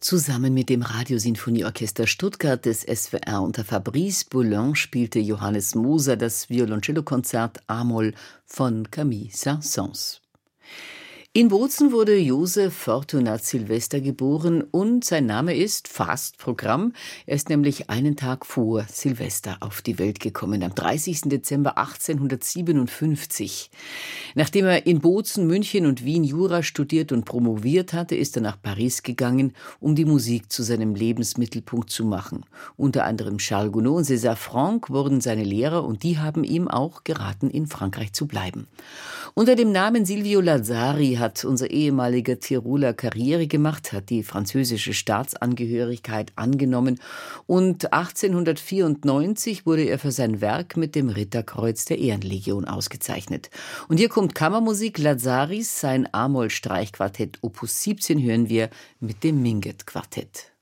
Zusammen mit dem Radiosinfonieorchester Stuttgart des SWR unter Fabrice Boulin spielte Johannes Moser das Violoncellokonzert A-Moll von Camille Saint-Saëns. In Bozen wurde Josef Fortunat Silvester geboren und sein Name ist fast Programm. Er ist nämlich einen Tag vor Silvester auf die Welt gekommen, am 30. Dezember 1857. Nachdem er in Bozen, München und Wien Jura studiert und promoviert hatte, ist er nach Paris gegangen, um die Musik zu seinem Lebensmittelpunkt zu machen. Unter anderem Charles Gounod und César Franck wurden seine Lehrer und die haben ihm auch geraten, in Frankreich zu bleiben. Unter dem Namen Silvio Lazzari hat unser ehemaliger Tiroler Karriere gemacht, hat die französische Staatsangehörigkeit angenommen und 1894 wurde er für sein Werk mit dem Ritterkreuz der Ehrenlegion ausgezeichnet. Und hier kommt Kammermusik Lazzaris, sein A-Moll-Streichquartett Opus 17 hören wir mit dem Minguett-Quartett.